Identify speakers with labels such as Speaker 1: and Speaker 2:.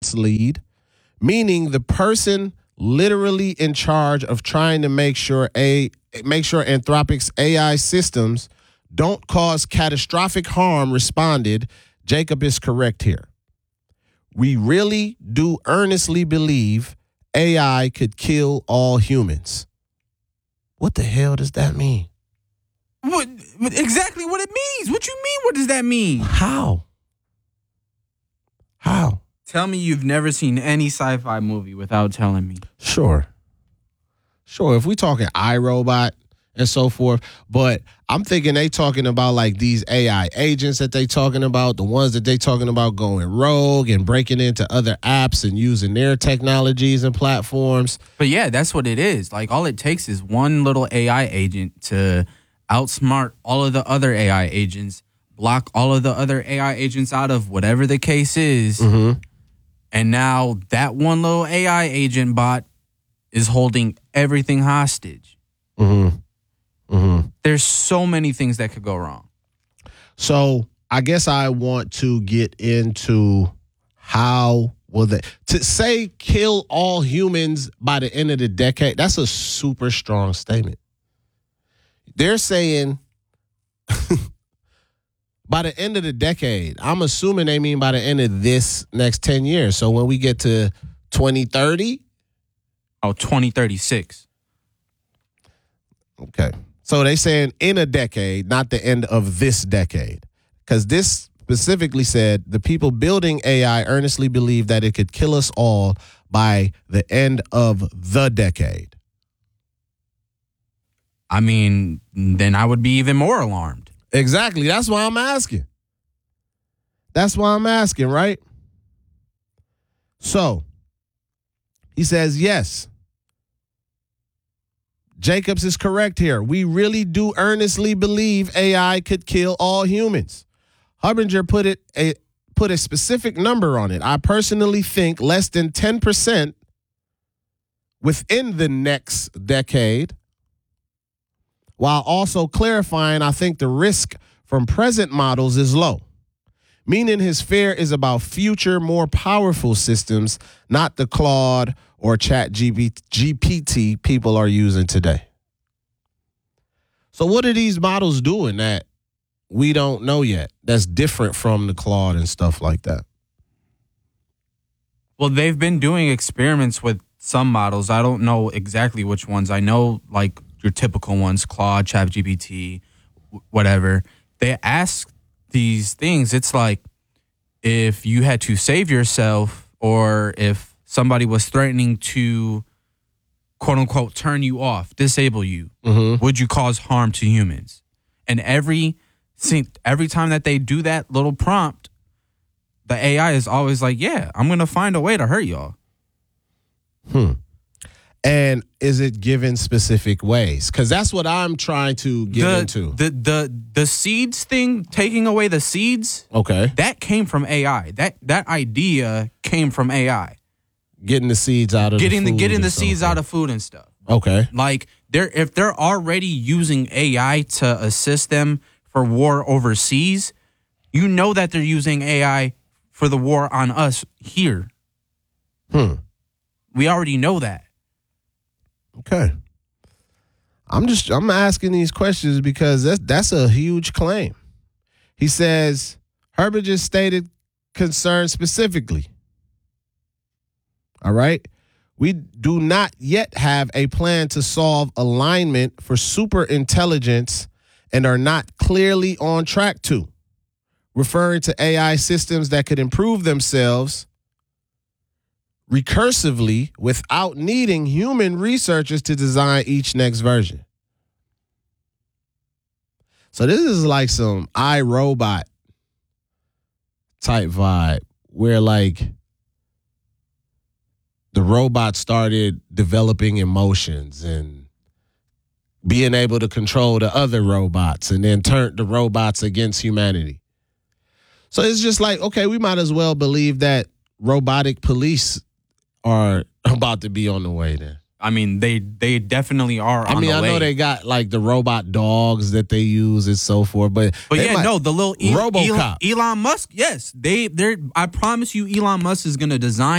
Speaker 1: government's lead, meaning the person literally in charge of trying to make sure Anthropic's AI systems don't cause catastrophic harm, responded, Jacob is correct here. We really do earnestly believe AI could kill all humans. What the hell does that mean?
Speaker 2: What exactly what it means? What you mean? What does that mean?
Speaker 1: How?
Speaker 2: Tell me you've never seen any sci-fi movie without telling me.
Speaker 1: Sure. If we talking iRobot and so forth, but I'm thinking they talking about like these AI agents that they talking about, the ones that they talking about going rogue and breaking into other apps and using their technologies and platforms.
Speaker 2: But yeah, that's what it is. Like all it takes is one little AI agent to outsmart all of the other AI agents, block all of the other AI agents out of whatever the case is.
Speaker 1: Mm-hmm.
Speaker 2: And now that one little AI agent bot is holding everything hostage.
Speaker 1: Mm-hmm. Mm-hmm.
Speaker 2: There's so many things that could go wrong.
Speaker 1: So I guess I want to get into how will they to say kill all humans by the end of the decade. That's a super strong statement. They're saying by the end of the decade. I'm assuming they mean by the end of this next 10 years. So when we get to 2030.
Speaker 2: Oh, 2036.
Speaker 1: Okay. So they saying in a decade, not the end of this decade. Because this specifically said the people building AI earnestly believe that it could kill us all by the end of the decade.
Speaker 2: I mean, then I would be even more alarmed.
Speaker 1: Exactly. That's why I'm asking. Right? So he says, yes. Jacobs is correct here. We really do earnestly believe AI could kill all humans. Hubinger put a specific number on it. I personally think less than 10% within the next decade, while also clarifying I think the risk from present models is low, meaning his fear is about future, more powerful systems, not the Claude or ChatGPT people are using today. So what are these models doing that we don't know yet that's different from the Claude and stuff like that?
Speaker 2: Well, they've been doing experiments with some models. I don't know exactly which ones. I know like your typical ones, Claude, ChatGPT, whatever. They ask these things. It's like if you had to save yourself or if somebody was threatening to, quote unquote, turn you off, disable you, would you cause harm to humans? And every time that they do that little prompt, the AI is always like, yeah, I'm going to find a way to hurt y'all.
Speaker 1: And is it given specific ways? Because that's what I'm trying to get into.
Speaker 2: The seeds thing, taking away the seeds,
Speaker 1: okay,
Speaker 2: that came from AI. That idea came from AI.
Speaker 1: Getting the seeds out of
Speaker 2: getting the seeds out of food and stuff.
Speaker 1: Okay,
Speaker 2: like if they're already using AI to assist them for war overseas, you know that they're using AI for the war on us here. We already know that.
Speaker 1: Okay. I'm asking these questions because that's a huge claim. He says Herbert just stated concern specifically. All right. We do not yet have a plan to solve alignment for super intelligence and are not clearly on track to, referring to AI systems that could improve themselves recursively without needing human researchers to design each next version. So this is like some iRobot type vibe where like the robot started developing emotions and being able to control the other robots and then turned the robots against humanity. So it's just like, okay, we might as well believe that robotic police are about to be on the way then.
Speaker 2: I mean, they definitely are on the way.
Speaker 1: I know they got like the robot dogs that they use and so forth, but
Speaker 2: yeah, no, the little
Speaker 1: RoboCop.
Speaker 2: Elon Musk, yes. I promise you Elon Musk is going to design